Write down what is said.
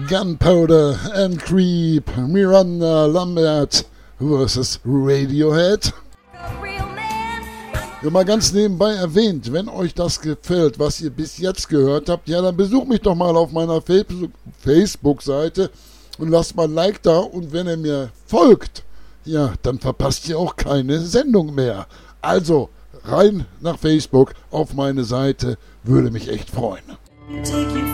Gunpowder and Creep, Miranda Lambert vs. Radiohead. Ja, mal ganz nebenbei erwähnt, wenn euch das gefällt, was ihr bis jetzt gehört habt, ja, dann besucht mich doch mal auf meiner Facebook-Seite und lasst mal ein Like da, und wenn ihr mir folgt, ja, dann verpasst ihr auch keine Sendung mehr. Also, rein nach Facebook auf meine Seite, würde mich echt freuen.